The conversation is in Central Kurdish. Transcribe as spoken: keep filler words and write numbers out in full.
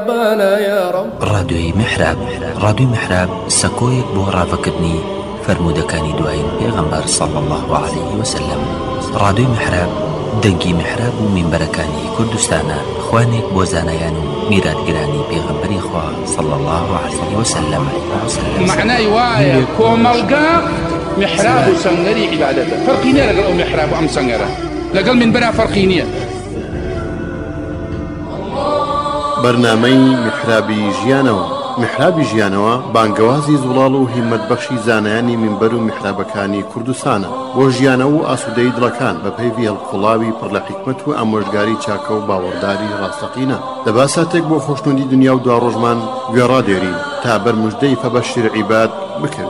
ڕادیۆی میحراب ڕادیۆی میحراب سەکۆیەک بۆ ڕاوەکردنی فەرموودەکانی دوایین پێغەمبەر صلی الله عليه وسلم. ڕادیۆی میحراب دەنگی میحراب و مینبەرەکانی کوردستانە، خوانێک بۆ زانایان و میراتگرانی پێغەمبەری خوا صلی الله عليه وسلم. معنای وایە کۆمەڵگا میحراب و سەنگەری عیبادەتە، فەرقی نییە لەگەڵ ئەو میحراب و ئەم سەنگەرە، لەگەڵ مینبەرە فەرقی نییە. بەرنامەی میحرابی ژیانەوە. میحرابی ژیانەوە بانگەوازی زوڵاڵ و هیمەتبەخشی زانایانی مینبەر و میحرابەکانی کوردستانە بۆ ژیانەوە و ئاسوودەی دڵەکان بە پەیوی هەڵقوڵاوی پڕ لە حیکمەت و ئامۆژگاری چاکە و باوەڕداری ڕاستەقینە. دەبا ساتێک بۆ خۆشنودی دنیا و دواڕۆژمان گوێڕادێرین تا بەرموژدەی فەبەشیر عیباد بکەوین.